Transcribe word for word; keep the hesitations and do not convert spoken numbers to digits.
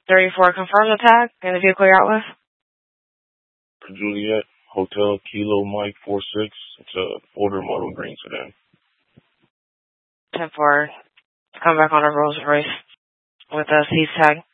thirty-four, confirm the tag and the vehicle you're out with. For Juliet, Hotel Kilo Mike four six. It's a Order Model Green sedan. ten four, come back on a Rolls Royce with a C tag.